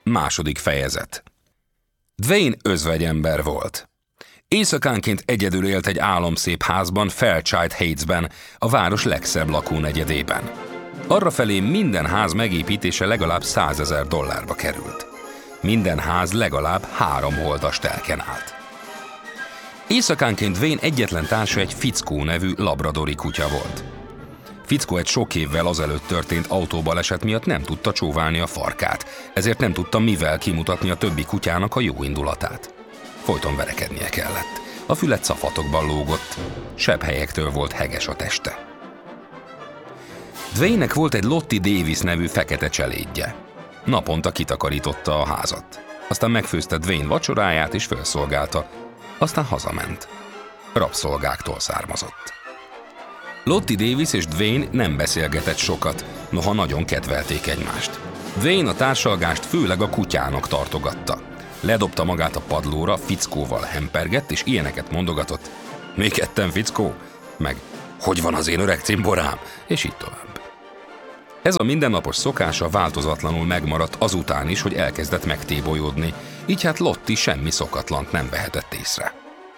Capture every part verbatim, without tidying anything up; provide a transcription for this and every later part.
Második fejezet. Dwayne özvegyember volt. Éjszakánként egyedül élt egy álomszép házban Fairchild Heights-ben, a város legszebb lakónegyedében. Arrafelé minden ház megépítése legalább százezer dollárba került. Minden ház legalább három holdast telken állt. Éjszakánként Dwayne egyetlen társa egy Fickó nevű labradori kutya volt. Fickó egy sok évvel azelőtt történt autóbaleset miatt nem tudta csóválni a farkát, ezért nem tudta mivel kimutatni a többi kutyának a jó indulatát. Folyton verekednie kellett. A füle cafatokban lógott, sebhelyektől volt heges a teste. Dwayne-nek volt egy Lottie Davis nevű fekete cselédje. Naponta kitakarította a házat. Aztán megfőzte Dwayne vacsoráját és felszolgálta. Aztán hazament. Rabszolgáktól származott. Lottie Davis és Dwayne nem beszélgetett sokat, noha nagyon kedvelték egymást. Dwayne a társalgást főleg a kutyának tartogatta. Ledobta magát a padlóra, Fickóval hempergett, és ilyeneket mondogatott. Még ettem, Fickó? Meg, hogy van az én öreg cimborám? És így tovább. Ez a mindennapos szokása változatlanul megmaradt azután is, hogy elkezdett megtébolyódni, így hát Lottie semmi szokatlant nem vehetett észre.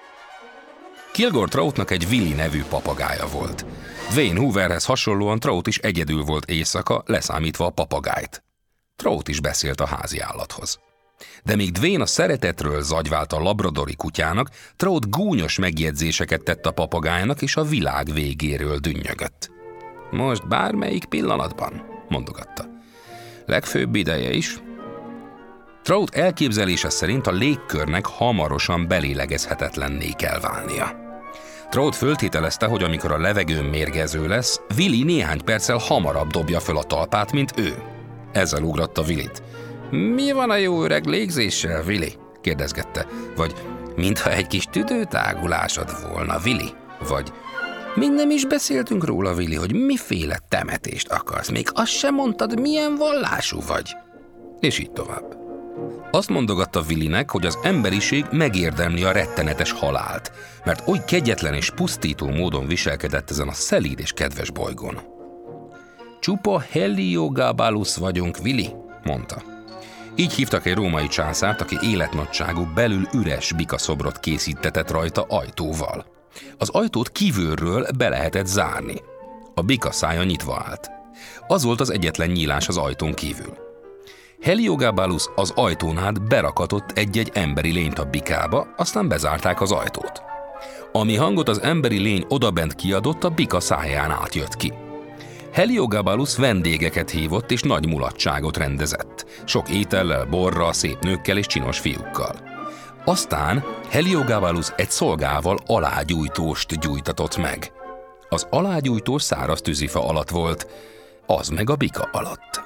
Kilgore Troutnak egy Willy nevű papagája volt. Dwayne Hooverhez hasonlóan Trout is egyedül volt éjszaka, leszámítva a papagájt. Trout is beszélt a házi állathoz. De míg Dwayne a szeretetről zagyvált a labradori kutyának, Trout gúnyos megjegyzéseket tett a papagájnak, és a világ végéről dünnyögött. Most bármelyik pillanatban, mondogatta. Legfőbb ideje is. Trout elképzelése szerint a légkörnek hamarosan belélegezhetetlenné kell válnia. Trout föltételezte, hogy amikor a levegőn mérgező lesz, Willy néhány perccel hamarabb dobja föl a talpát, mint ő. Ezzel ugratta Willyt. Mi van a jó öreg légzéssel, Willy? kérdezgette. Vagy mintha egy kis tüdőtágulásod volna, Willy? Vagy még nem is beszéltünk róla, Willy, hogy miféle temetést akarsz, még azt sem mondtad, milyen vallású vagy. És így tovább. Azt mondogatta Willynek, hogy az emberiség megérdemli a rettenetes halált, mert oly kegyetlen és pusztító módon viselkedett ezen a szelíd és kedves bolygón. Csupa Heliogabalus vagyunk, Willy, mondta. Így hívtak egy római császárt, aki életnagyságú, belül üres bikaszobrot készítetett rajta ajtóval. Az ajtót kívülről be lehetett zárni. A bika szája nyitva állt. Az volt az egyetlen nyílás az ajtón kívül. Heliogabalus az ajtón át berakatott egy-egy emberi lényt a bikába, aztán bezárták az ajtót. Ami hangot az emberi lény odabent kiadott, a bika száján átjött ki. Heliogabalus vendégeket hívott és nagy mulatságot rendezett. Sok étellel, borral, szép nőkkel és csinos fiúkkal. Aztán Heliogabalus egy szolgával alágyújtóst gyújtatott meg. Az alágyújtós száraz tűzifa alatt volt, az meg a bika alatt.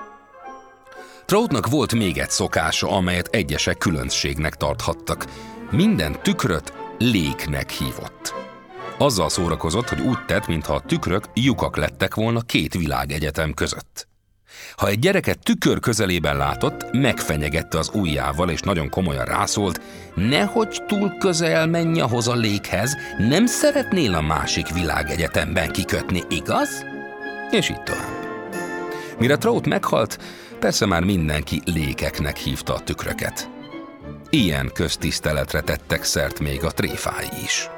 Troutnak volt még egy szokása, amelyet egyesek különbségnek tarthattak. Minden tükröt léknek hívott. Azzal szórakozott, hogy úgy tett, mintha a tükrök lyukak lettek volna két világegyetem között. Ha egy gyereket tükör közelében látott, megfenyegette az ujjával, és nagyon komolyan rászólt, nehogy túl közel menj ahhoz a léghez, nem szeretnél a másik világegyetemben kikötni, igaz? És így tovább. Mire Trout meghalt, persze már mindenki lékeknek hívta a tükröket. Ilyen köztiszteletre tettek szert még a tréfái is.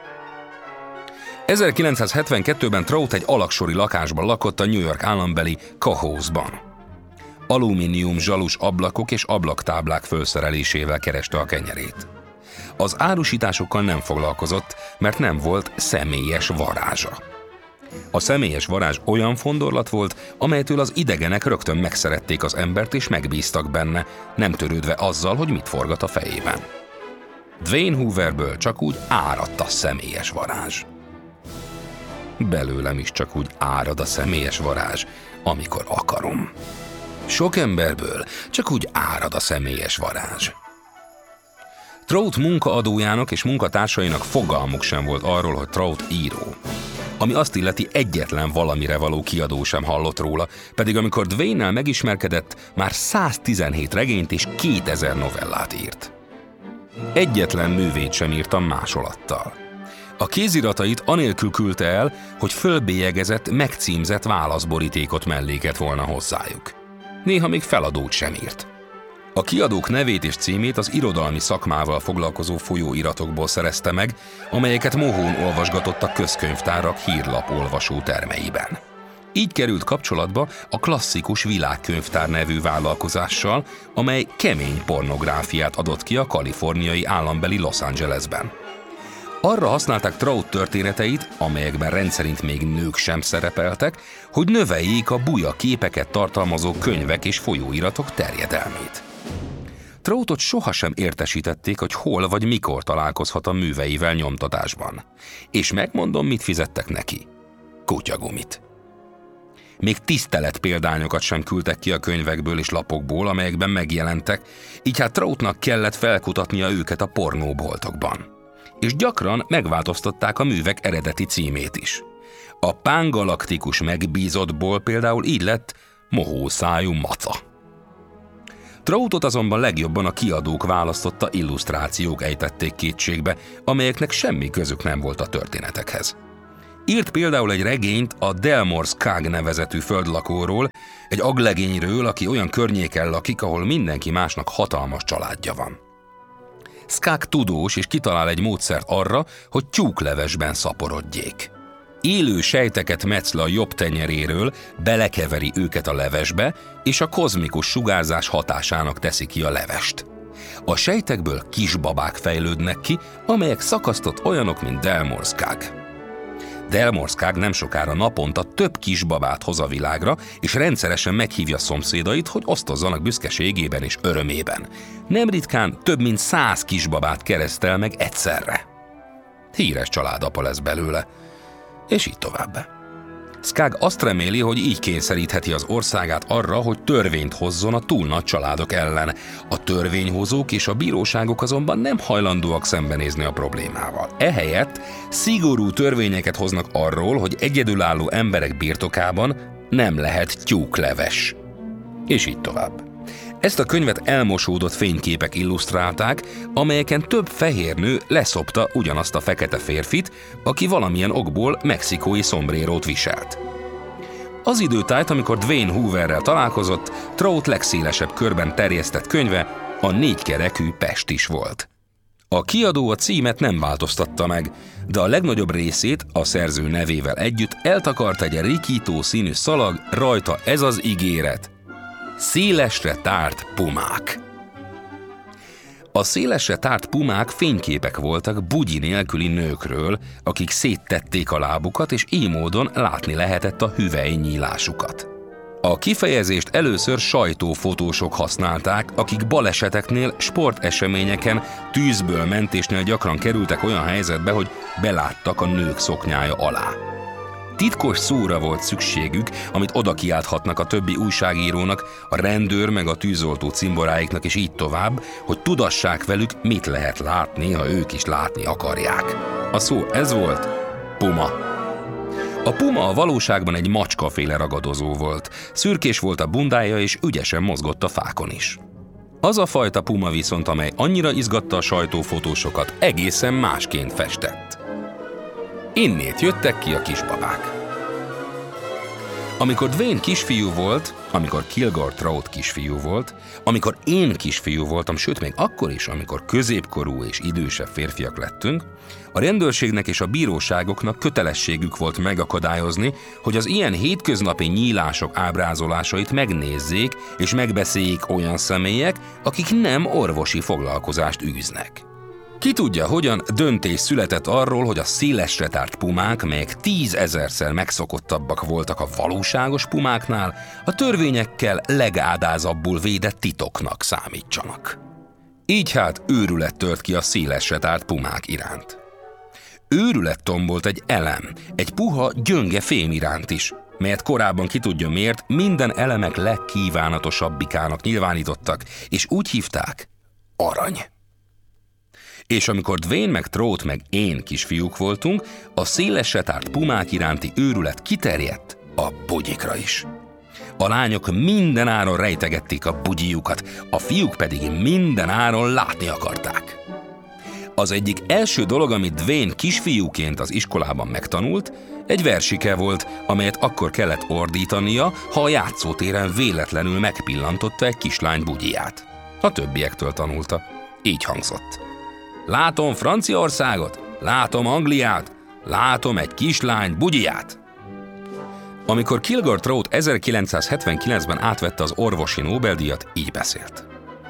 ezerkilencszázhetvenkettőben Trout egy alaksori lakásban lakott a New York állambeli Cohoes-ban. Alumínium zsalus ablakok és ablaktáblák felszerelésével kereste a kenyerét. Az árusításokkal nem foglalkozott, mert nem volt személyes varázsa. A személyes varázs olyan fondorlat volt, amelytől az idegenek rögtön megszerették az embert és megbíztak benne, nem törődve azzal, hogy mit forgat a fejében. Dwayne Hooverből csak úgy áradt a személyes varázs. Belőlem is csak úgy árad a személyes varázs, amikor akarom. Sok emberből csak úgy árad a személyes varázs. Trout munkaadójának és munkatársainak fogalmuk sem volt arról, hogy Trout író. Ami azt illeti, egyetlen valamire való kiadó sem hallott róla, pedig amikor Dwayne-nel megismerkedett, már száztizenhét regényt és kétezer novellát írt. Egyetlen művét sem írtam másolattal. A kéziratait anélkül küldte el, hogy fölbélyegezett, megcímzett válaszborítékot melléket volna hozzájuk. Néha még feladót sem írt. A kiadók nevét és címét az irodalmi szakmával foglalkozó folyóiratokból szerezte meg, amelyeket mohón olvasgatott a közkönyvtárak hírlapolvasó termeiben. Így került kapcsolatba a Klasszikus Világkönyvtár nevű vállalkozással, amely kemény pornográfiát adott ki a kaliforniai állambeli Los Angelesben. Arra használták Trout történeteit, amelyekben rendszerint még nők sem szerepeltek, hogy növeljék a buja képeket tartalmazó könyvek és folyóiratok terjedelmét. Troutot sohasem értesítették, hogy hol vagy mikor találkozhat a műveivel nyomtatásban. És megmondom, mit fizettek neki. Kutyagumit. Még tisztelet példányokat sem küldtek ki a könyvekből és lapokból, amelyekben megjelentek, így hát Troutnak kellett felkutatnia őket a pornóboltokban. És gyakran megváltoztatták a művek eredeti címét is. A pángalaktikus megbízottból például így lett Mohószájú maca. Troutot azonban legjobban a kiadók választotta illusztrációk ejtették kétségbe, amelyeknek semmi közük nem volt a történetekhez. Írt például egy regényt a Delmore Skagg nevezetű földlakóról, egy aglegényről, aki olyan környéken lakik, ahol mindenki másnak hatalmas családja van. Skagg tudós és kitalál egy módszert arra, hogy tyúklevesben szaporodjék. Élő sejteket metsz le a jobb tenyeréről, belekeveri őket a levesbe, és a kozmikus sugárzás hatásának teszi ki a levest. A sejtekből kisbabák fejlődnek ki, amelyek szakasztott olyanok, mint Delmore Skagg. Delmore Skagg nem sokára naponta több kisbabát hoz a világra, és rendszeresen meghívja szomszédait, hogy osztozzanak büszkeségében és örömében. Nem ritkán több mint száz kisbabát keresztel meg egyszerre. Híres családapa lesz belőle. És így tovább. Skagg azt reméli, hogy így kényszerítheti az országát arra, hogy törvényt hozzon a túl nagy családok ellen. A törvényhozók és a bíróságok azonban nem hajlandóak szembenézni a problémával. Ehelyett szigorú törvényeket hoznak arról, hogy egyedülálló emberek birtokában nem lehet tyúkleves. És így tovább. Ezt a könyvet elmosódott fényképek illusztrálták, amelyeken több fehér nő leszopta ugyanazt a fekete férfit, aki valamilyen okból mexikói szombrérót viselt. Az időtájt, amikor Dwayne Hooverrel találkozott, Trout legszélesebb körben terjesztett könyve a négykerekű Pestis volt. A kiadó a címet nem változtatta meg, de a legnagyobb részét a szerző nevével együtt eltakart egy rikító színű szalag, rajta ez az ígéret: szélesre tárt pumák. A szélesre tárt pumák fényképek voltak bugyi nélküli nőkről, akik széttették a lábukat, és így módon látni lehetett a hüvely nyílásukat. A kifejezést először sajtófotósok használták, akik baleseteknél, sporteseményeken, tűzből mentésnél gyakran kerültek olyan helyzetbe, hogy beláttak a nők szoknyája alá. Titkos szóra volt szükségük, amit oda kiálthatnak a többi újságírónak, a rendőr meg a tűzoltó cimboráiknak, és így tovább, hogy tudassák velük, mit lehet látni, ha ők is látni akarják. A szó ez volt: puma. A puma a valóságban egy macskaféle ragadozó volt. Szürkés volt a bundája, és ügyesen mozgott a fákon is. Az a fajta puma viszont, amely annyira izgatta a sajtófotósokat, egészen másként festett. Innét jöttek ki a kisbabák. Amikor Dwayne kisfiú volt, amikor Kilgore Trout kisfiú volt, amikor én kisfiú voltam, sőt még akkor is, amikor középkorú és idősebb férfiak lettünk, a rendőrségnek és a bíróságoknak kötelességük volt megakadályozni, hogy az ilyen hétköznapi nyílások ábrázolásait megnézzék és megbeszéljék olyan személyek, akik nem orvosi foglalkozást űznek. Ki tudja, hogyan döntés született arról, hogy a szélesre tárt pumák, melyek tízezerszer megszokottabbak voltak a valóságos pumáknál, a törvényekkel legádázabbul védett titoknak számítsanak. Így hát őrület tört ki a szélesre tárt pumák iránt. Őrület tombolt egy elem, egy puha, gyönge fém iránt is, melyet korábban ki tudja miért minden elemek legkívánatosabbbikának nyilvánítottak, és úgy hívták: arany. És amikor Dwayne meg Trout meg én kisfiúk voltunk, a szélesre tárt pumák iránti őrület kiterjedt a bugyikra is. A lányok minden áron rejtegették a bugyijukat, a fiúk pedig minden áron látni akarták. Az egyik első dolog, amit Dwayne kisfiúként az iskolában megtanult, egy versike volt, amelyet akkor kellett ordítania, ha a játszótéren véletlenül megpillantotta egy kislány bugyiját. A többiektől tanulta. Így hangzott. Látom Franciaországot, látom Angliát, látom egy kislány bugyiját. Amikor Kilgore Trout ezerkilencszázhetvenkilencben átvette az orvosi Nobel-díjat, így beszélt.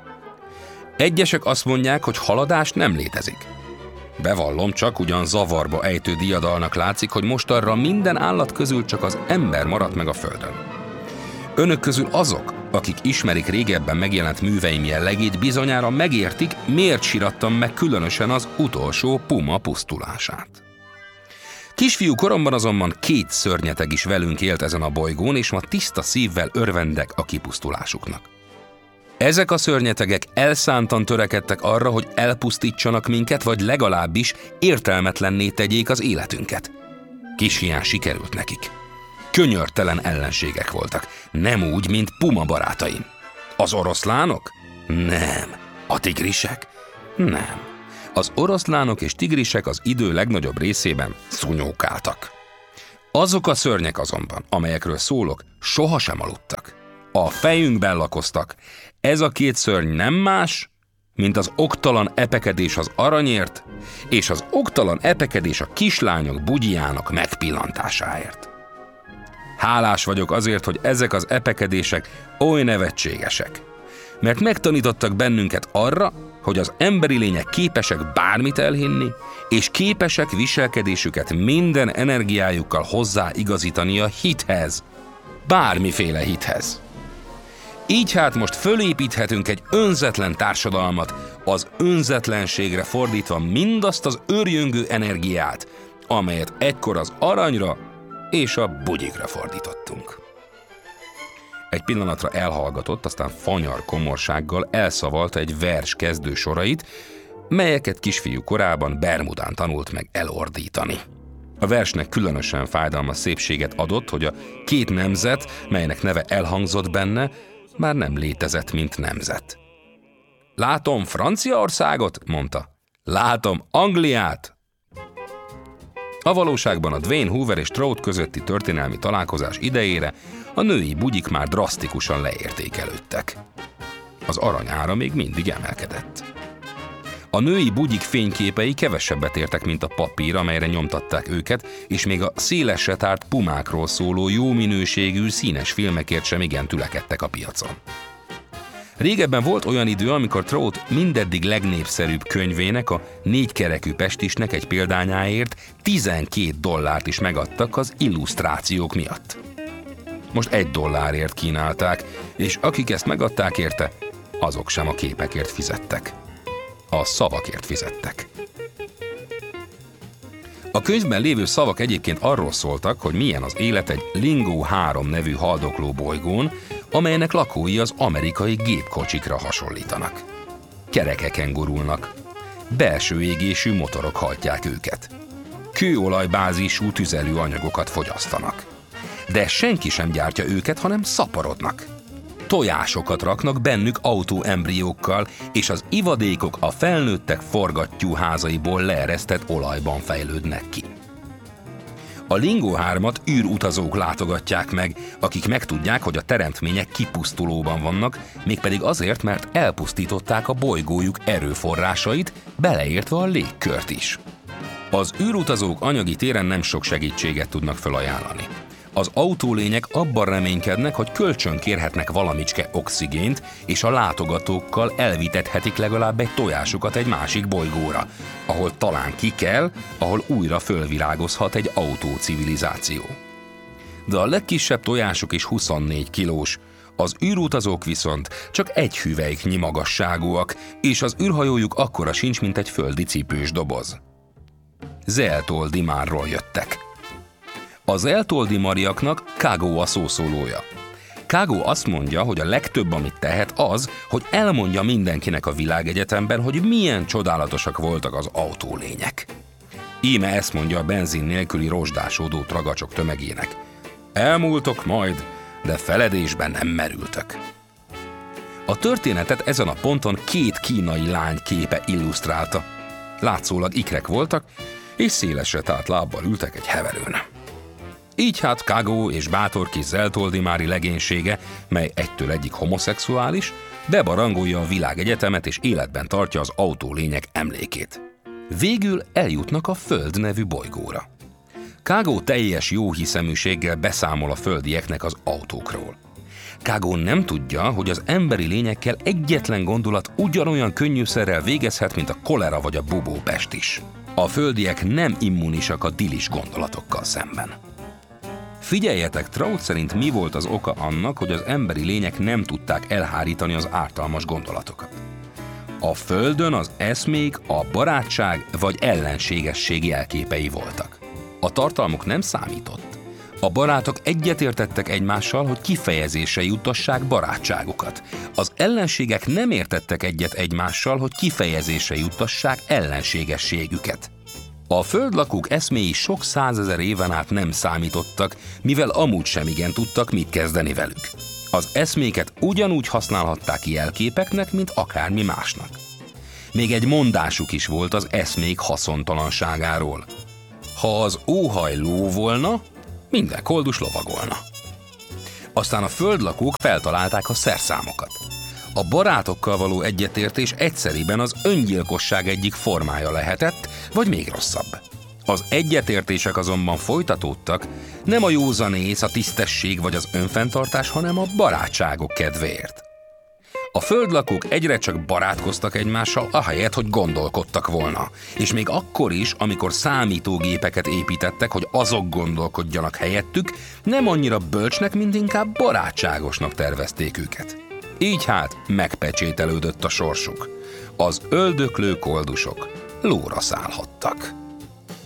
Egyesek azt mondják, hogy haladás nem létezik. Bevallom, csak ugyan zavarba ejtő diadalnak látszik, hogy mostanra minden állat közül csak az ember maradt meg a földön. Önök közül azok, akik ismerik régebben megjelent műveim jellegét, bizonyára megértik, miért sirattam meg különösen az utolsó puma pusztulását. Kisfiú koromban azonban két szörnyeteg is velünk élt ezen a bolygón, és ma tiszta szívvel örvendek a kipusztulásuknak. Ezek a szörnyetegek elszántan törekedtek arra, hogy elpusztítsanak minket, vagy legalábbis értelmetlenné tegyék az életünket. Kishián sikerült nekik. Könyörtelen ellenségek voltak, nem úgy, mint puma barátaim. Az oroszlánok? Nem. A tigrisek? Nem. Az oroszlánok és tigrisek az idő legnagyobb részében szunyókáltak. Azok a szörnyek azonban, amelyekről szólok, sohasem aludtak. A fejünkben lakoztak. Ez a két szörny nem más, mint az oktalan epekedés az aranyért, és az oktalan epekedés a kislányok bugyijának megpillantásáért. Hálás vagyok azért, hogy ezek az epekedések oly nevetségesek, mert megtanítottak bennünket arra, hogy az emberi lények képesek bármit elhinni, és képesek viselkedésüket minden energiájukkal hozzáigazítani a hithez, bármiféle hithez. Így hát most fölépíthetünk egy önzetlen társadalmat, az önzetlenségre fordítva mindazt az őrjöngő energiát, amelyet egykor az aranyra és a bugyikra fordítottunk. Egy pillanatra elhallgatott, aztán fanyar komorsággal elszavalta egy vers kezdő sorait, melyeket kisfiú korában Bermudán tanult meg elordítani. A versnek különösen fájdalmas szépséget adott, hogy a két nemzet, melynek neve elhangzott benne, már nem létezett, mint nemzet. Látom Franciaországot, mondta. Látom Angliát. A valóságban a Dwayne Hoover és Trout közötti történelmi találkozás idejére a női bugyik már drasztikusan leértékelődtek. Az arany ára még mindig emelkedett. A női bugyik fényképei kevesebbet értek, mint a papír, amelyre nyomtatták őket, és még a szélesre tárt pumákról szóló jó minőségű színes filmekért sem igen tülekedtek a piacon. Régebben volt olyan idő, amikor Trout mindeddig legnépszerűbb könyvének, a Négykerekű pestisnek egy példányáért tizenkét dollárt is megadtak az illusztrációk miatt. Most egy dollárért kínálták, és akik ezt megadták érte, azok sem a képekért fizettek. A szavakért fizettek. A könyvben lévő szavak egyébként arról szóltak, hogy milyen az élet egy Lingo három nevű haldokló bolygón, amelynek lakói az amerikai gépkocsikra hasonlítanak. Kerekeken gurulnak. Belső égésű motorok hajtják őket. Kőolajbázisú tüzelőanyagokat fogyasztanak. De senki sem gyártja őket, hanem szaporodnak. Tojásokat raknak bennük autóembriókkal, és az ivadékok a felnőttek forgattyúházaiból leeresztett olajban fejlődnek ki. A Lingo hármat űrutazók látogatják meg, akik megtudják, hogy a teremtmények kipusztulóban vannak, mégpedig azért, mert elpusztították a bolygójuk erőforrásait, beleértve a légkört is. Az űrutazók anyagi téren nem sok segítséget tudnak felajánlani. Az autólények abban reménykednek, hogy kölcsön kérhetnek valamicske oxigént, és a látogatókkal elvitethetik legalább egy tojásukat egy másik bolygóra, ahol talán ki kell, ahol újra fölvirágozhat egy autócivilizáció. De a legkisebb tojásuk is huszonnégy kilós, az űrutazók viszont csak egy hüvelyknyi magasságúak, és az űrhajójuk akkora sincs, mint egy földi cipős doboz. Zeltoldi márról jöttek. Az eltoldi mariaknak Kago a szószólója. Kago azt mondja, hogy a legtöbb, amit tehet az, hogy elmondja mindenkinek a világegyetemben, hogy milyen csodálatosak voltak az autólények. Íme ezt mondja a benzin nélküli rozsdásódó tragacsok tömegének. Elmúltok majd, de feledésben nem merültök. A történetet ezen a ponton két kínai lány képe illusztrálta. Látszólag ikrek voltak, és szélesre tárt lábbal ültek egy heverőn. Így hát Kago és bátor kis zeltoldimári legénysége, mely egytől egyik homoszexuális, bebarangolja a világegyetemet és életben tartja az autólények emlékét. Végül eljutnak a Föld nevű bolygóra. Kago teljes jóhiszeműséggel beszámol a földieknek az autókról. Kago nem tudja, hogy az emberi lényekkel egyetlen gondolat ugyanolyan könnyűszerrel végezhet, mint a kolera vagy a bubópest is. A földiek nem immunisak a dilis gondolatokkal szemben. Figyeljetek, Traut szerint mi volt az oka annak, hogy az emberi lények nem tudták elhárítani az ártalmas gondolatokat. A Földön az eszmék a barátság vagy ellenségesség jelképei voltak. A tartalmuk nem számított. A barátok egyetértettek egymással, hogy kifejezésre juttassák barátságukat. Az ellenségek nem értettek egyet egymással, hogy kifejezésre juttassák ellenségességüket. A földlakók eszméi sok százezer éven át nem számítottak, mivel amúgy sem igen tudtak mit kezdeni velük. Az eszméket ugyanúgy használhatták jelképeknek, mint akármi másnak. Még egy mondásuk is volt az eszmék haszontalanságáról. Ha az óhaj ló volna, minden koldus lovagolna. Aztán a földlakók feltalálták a szerszámokat. A barátokkal való egyetértés egyszeriben az öngyilkosság egyik formája lehetett, vagy még rosszabb. Az egyetértések azonban folytatódtak, nem a józanész, a tisztesség vagy az önfenntartás, hanem a barátságok kedvéért. A földlakók egyre csak barátkoztak egymással, ahelyett, hogy gondolkodtak volna. És még akkor is, amikor számítógépeket építettek, hogy azok gondolkodjanak helyettük, nem annyira bölcsnek, mint inkább barátságosnak tervezték őket. Így hát megpecsételődött a sorsuk. Az öldöklő koldusok lóra szállhattak.